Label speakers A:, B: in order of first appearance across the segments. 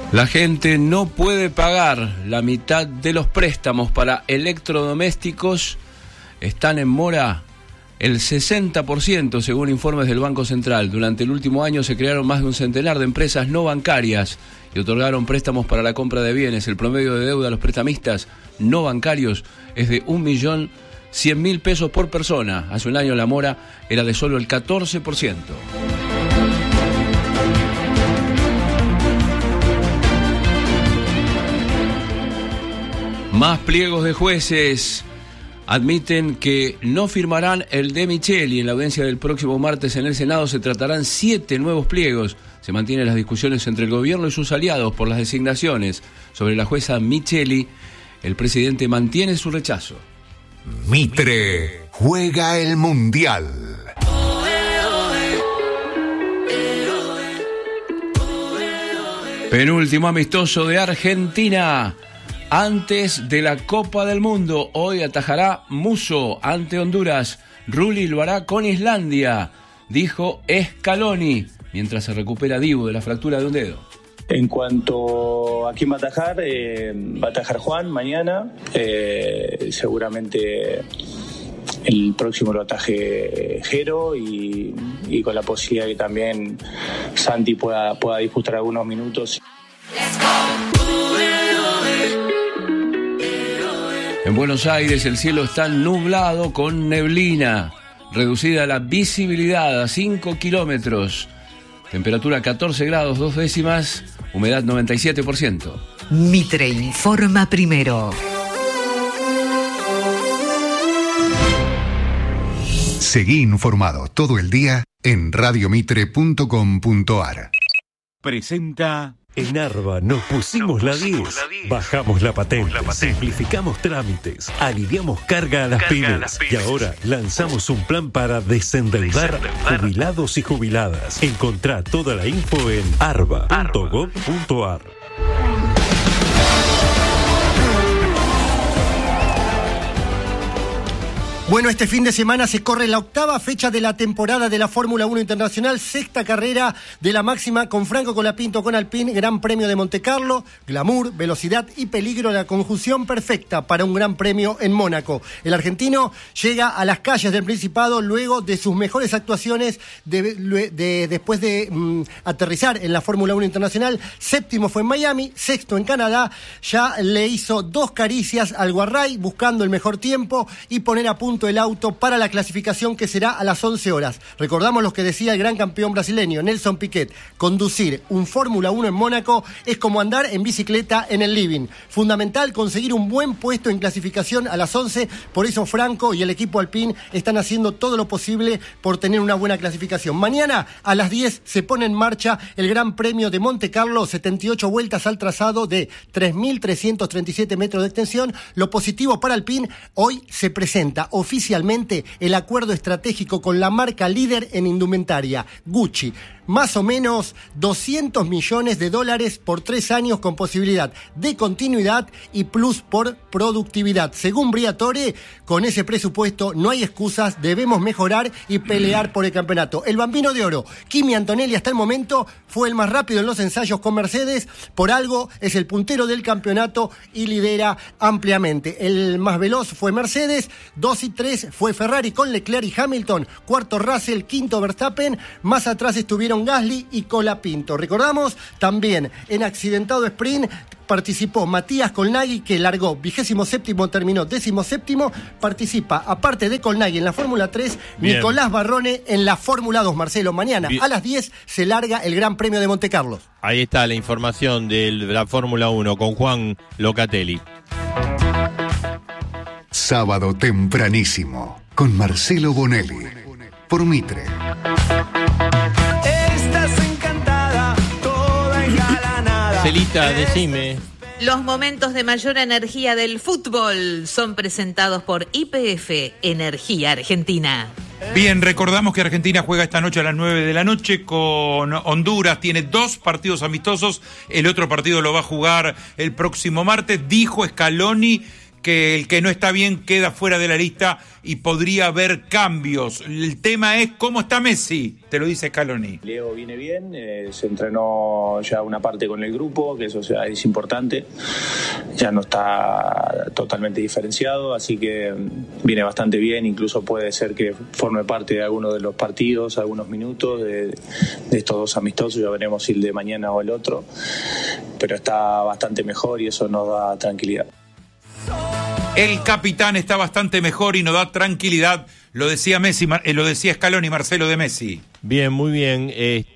A: La gente no puede pagar la mitad de los préstamos para electrodomésticos. Están en mora el 60%, según informes del Banco Central. Durante el último año se crearon más de un centenar de empresas no bancarias y otorgaron préstamos para la compra de bienes. El promedio de deuda a los prestamistas no bancarios es de 1.100.000 pesos por persona. Hace un año la mora era de solo el 14%. Más pliegos de jueces admiten que no firmarán el de Micheli. En la audiencia del próximo martes en el Senado se tratarán 7 nuevos pliegos. Se mantienen las discusiones entre el gobierno y sus aliados por las designaciones. Sobre la jueza Micheli, el presidente mantiene su rechazo.
B: Mitre juega el Mundial.
A: Penúltimo amistoso de Argentina antes de la Copa del Mundo. Hoy atajará Musso ante Honduras. Rulli lo hará con Islandia, dijo Scaloni, mientras se recupera Dibu de la fractura de un dedo.
C: En cuanto a quién va a atajar Juan mañana. Seguramente el próximo lo ataje Jero y con la posibilidad de que también Santi pueda disputar algunos minutos.
A: En Buenos Aires el cielo está nublado con neblina, reducida la visibilidad a 5 kilómetros, temperatura 14 grados 2 décimas, humedad 97%.
D: Mitre informa primero.
B: Seguí informado todo el día en radiomitre.com.ar.
E: Presenta... En Arba nos pusimos la 10, bajamos la patente, simplificamos trámites, aliviamos carga a las pymes y ahora lanzamos un plan para desendeudar jubilados y jubiladas. Encontrá toda la info en arba.gov.ar.
F: Bueno, este fin de semana se corre la 8ª fecha de la temporada de la Fórmula 1 Internacional, 6ª carrera de la máxima con Franco Colapinto con Alpine, Gran Premio de Montecarlo, glamour, velocidad y peligro, la conjunción perfecta para un Gran Premio en Mónaco. El argentino llega a las calles del Principado luego de sus mejores actuaciones después de aterrizar en la Fórmula 1 Internacional. 7º fue en Miami, 6º en Canadá, ya le hizo 2 caricias al Guarray buscando el mejor tiempo y poner a punto el auto para la clasificación que será a las 11 horas. Recordamos lo que decía el gran campeón brasileño Nelson Piquet: conducir un Fórmula 1 en Mónaco es como andar en bicicleta en el living. Fundamental conseguir un buen puesto en clasificación a las 11, por eso Franco y el equipo Alpine están haciendo todo lo posible por tener una buena clasificación. Mañana a las 10 se pone en marcha el Gran Premio de Montecarlo, 78 vueltas al trazado de 3.337 metros de extensión. Lo positivo para Alpine: hoy se presenta oficialmente el acuerdo estratégico con la marca líder en indumentaria, Gucci. Más o menos $200 millones por 3 años con posibilidad de continuidad y plus por productividad. Según Briatore, con ese presupuesto no hay excusas, debemos mejorar y pelear por el campeonato. El Bambino de Oro, Kimi Antonelli, hasta el momento fue el más rápido en los ensayos con Mercedes, por algo es el puntero del campeonato y lidera ampliamente. El más veloz fue Mercedes, 2 y 3 fue Ferrari con Leclerc y Hamilton, 4º Russell, 5º Verstappen, más atrás estuvieron Gasly y Colapinto. Recordamos también en accidentado sprint participó Matías Colnaghi, que largó 27º, terminó 17º. Participa, aparte de Colnaghi en la Fórmula 3, bien, Nicolás Barrone en la Fórmula 2. Marcelo, mañana bien, a las 10 se larga el Gran Premio de Montecarlo.
G: Ahí está la información de la Fórmula 1 con Juan Locatelli.
B: Sábado tempranísimo con Marcelo Bonelli por Mitre.
H: Estás encantada, toda engalanada.
G: Celita, decime.
I: Los momentos de mayor energía del fútbol son presentados por YPF Energía Argentina.
J: Bien, recordamos que Argentina juega esta noche a las 9 de la noche con Honduras. Tiene 2 partidos amistosos. El otro partido lo va a jugar el próximo martes. Dijo Scaloni que el que no está bien queda fuera de la lista y podría haber cambios. El tema es cómo está Messi, te lo dice Scaloni.
C: Leo viene bien, se entrenó ya una parte con el grupo, que eso es importante, ya no está totalmente diferenciado, así que viene bastante bien, incluso puede ser que forme parte de alguno de los partidos, algunos minutos de estos dos amistosos, ya veremos si el de mañana o el otro, pero está bastante mejor y eso nos da tranquilidad.
J: El capitán está bastante mejor y nos da tranquilidad, lo decía Messi, lo decía Scaloni, Marcelo de Messi.
G: Bien, muy bien.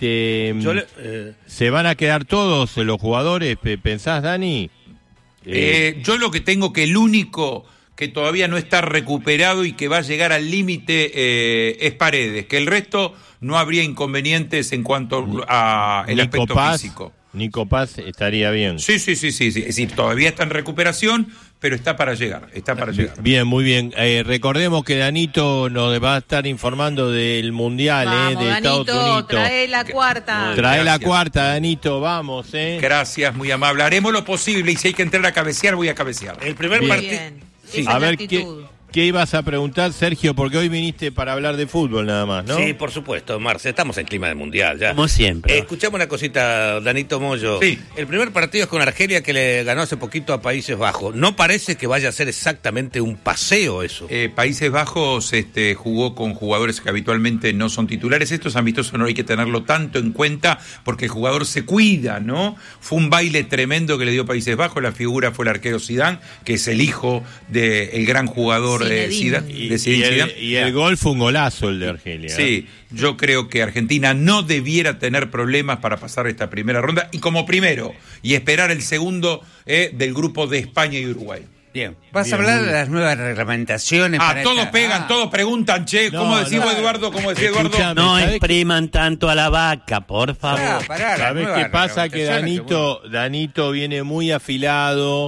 G: ¿Se van a quedar todos los jugadores, pensás, Dani?
J: Yo lo que tengo que el único que todavía no está recuperado y que va a llegar al límite es Paredes, que el resto no habría inconvenientes en cuanto a el aspecto físico.
G: Nico Paz estaría bien.
J: Sí. Es decir, todavía está en recuperación, pero está para llegar.
G: Bien, muy bien. Recordemos que Danito nos va a estar informando del Mundial.
I: Vamos,
G: de
I: Danito,
G: Estados Unidos.
I: trae la cuarta.
G: Trae la cuarta, Danito, vamos.
J: Gracias, muy amable. Haremos lo posible y si hay que entrar a cabecear, voy a cabecear.
K: El primer partido.
G: Sí. A ver, ¿qué ibas a preguntar, Sergio? Porque hoy viniste para hablar de fútbol nada más, ¿no?
K: Sí, por supuesto, Marce, estamos en clima de mundial ya.
L: Como siempre.
K: Escuchamos una cosita, Danito Moyo.
J: Sí.
K: El primer partido es con Argelia, que le ganó hace poquito a Países Bajos. No parece que vaya a ser exactamente un paseo eso.
J: Países Bajos jugó con jugadores que habitualmente no son titulares. Estos amistosos no hay que tenerlo tanto en cuenta porque el jugador se cuida, ¿no? Fue un baile tremendo que le dio Países Bajos. La figura fue el arquero Zidane, que es el hijo del gran jugador Zidane.
G: Y el gol fue un golazo el de Argelia.
J: Sí, yo creo que Argentina no debiera tener problemas para pasar esta primera ronda y como primero, y esperar el segundo del grupo de España y Uruguay.
L: Bien, vas a hablar de las nuevas reglamentaciones.
J: Todos pegan, todos preguntan, ¿cómo decía Eduardo?
L: No expriman tanto a la vaca, por favor.
G: ¿Sabés qué pasa? Que Danito viene muy afilado.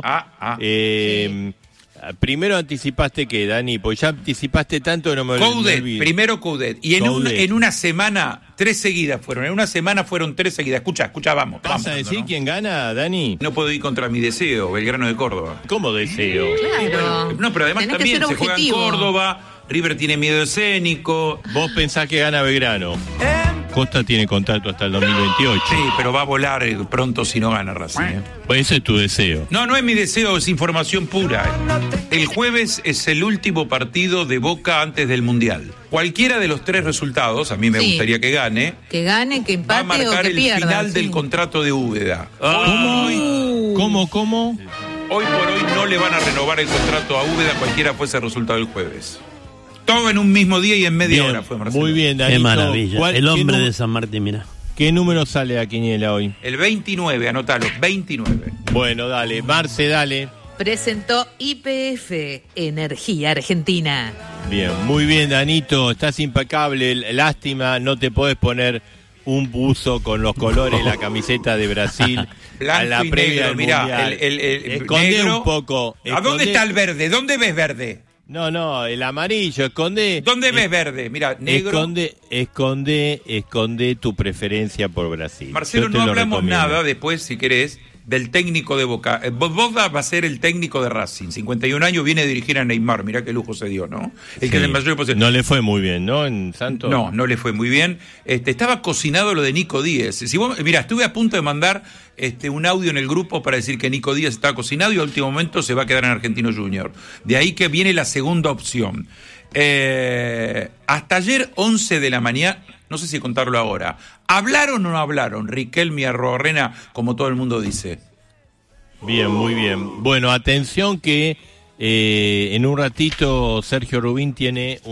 G: Primero anticipaste ¿qué, Dani? Pues ya anticipaste tanto que no me olvidé.
J: Primero Coudet. Y en una semana, 3 seguidas fueron. En una semana fueron 3 seguidas. Escucha, vamos.
G: ¿Vas a decir quién gana, Dani?
J: No puedo ir contra mi deseo, Belgrano de Córdoba.
G: ¿Cómo deseo?
I: Claro.
J: No, pero además también se juega en Córdoba. River tiene miedo escénico.
G: ¿Vos pensás que gana Belgrano? Costa tiene contrato hasta el 2028.
J: Sí, pero va a volar pronto si no gana Racing.
G: Pues ese es tu deseo.
J: No es mi deseo, es información pura. El jueves es el último partido de Boca antes del Mundial. Cualquiera de los 3 resultados, a mí me gustaría que gane.
I: Que gane, que empate o que pierda.
J: Va a marcar el final del contrato de Úbeda.
G: ¿Cómo?
J: Hoy por hoy no le van a renovar el contrato a Úbeda, cualquiera fuese el resultado del jueves. Todo en un mismo día y en media hora fue Marcelo.
G: Muy bien, Danito.
L: Qué maravilla. El hombre de San Martín, mira.
G: ¿Qué número sale a Quiniela hoy?
J: El 29, anotalo, 29.
G: Bueno, dale, Marce, dale.
I: Presentó YPF, Energía Argentina.
G: Bien, muy bien, Danito, estás impecable. Lástima, no te podés poner un buzo con los colores, la camiseta de Brasil.
J: Blanco
G: a la
J: y
G: previa
J: negro,
G: del
J: mirá,
G: Mundial.
J: Escondé
G: negro, un poco.
J: ¿A dónde está el verde? ¿Dónde ves verde?
G: No, el amarillo, esconde.
J: ¿Dónde ves verde? Mira, negro.
G: Esconde tu preferencia por Brasil.
J: Marcelo, no hablamos nada después, si querés, del técnico de Boca. Boda va a ser el técnico de Racing. 51 años, viene a dirigir a Neymar. Mirá qué lujo se dio, ¿no? Que es el mayor posible.
G: No le fue muy bien, ¿no? En Santos.
J: No le fue muy bien. Estaba cocinado lo de Nico Díaz. Mira, estuve a punto de mandar un audio en el grupo para decir que Nico Díaz estaba cocinado y al último momento se va a quedar en Argentino Junior. De ahí que viene la segunda opción. Hasta ayer, 11 de la mañana, no sé si contarlo ahora, ¿hablaron o no hablaron Riquelme y Arrobarrena, como todo el mundo dice?
G: Bien, muy bien. Bueno, atención que en un ratito Sergio Rubín tiene